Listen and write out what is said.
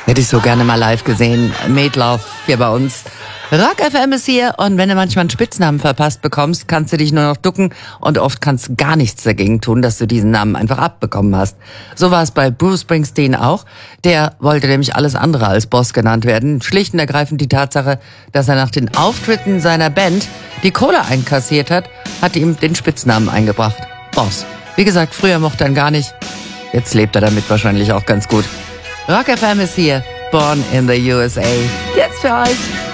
Hätte ich so gerne mal live gesehen. Meatloaf hier bei uns. Rock FM ist hier und wenn du manchmal einen Spitznamen verpasst bekommst, kannst du dich nur noch ducken und oft kannst du gar nichts dagegen tun, dass du diesen Namen einfach abbekommen hast. So war es bei Bruce Springsteen auch. Der wollte nämlich alles andere als Boss genannt werden. Schlicht und ergreifend die Tatsache, dass er nach den Auftritten seiner Band die Kohle einkassiert hat ihm den Spitznamen eingebracht. Boss. Wie gesagt, früher mochte er ihn gar nicht. Jetzt lebt er damit wahrscheinlich auch ganz gut. Rock FM ist hier. Born in the USA. Jetzt für euch.